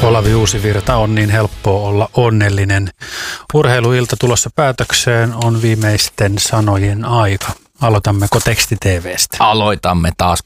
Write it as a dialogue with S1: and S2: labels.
S1: Olavi Uusivirta, on niin helppoa olla onnellinen. Urheiluilta tulossa päätökseen, on viimeisten sanojen aika. Aloitammeko teksti-TV:stä?
S2: Aloitamme taas